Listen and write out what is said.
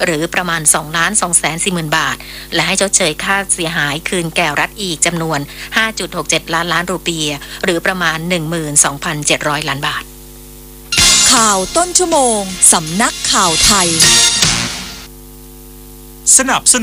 หรือประมาณ 2,240,000 บาทและให้ชดเชยค่าเสียหายคืนแก่รัฐอีกจำนวน 5.67 ล้านรูปีหรือประมาณ 12,700 ล้านบาทข่าวต้นชั่วโมงสำนักข่าวไทยสนับสนุน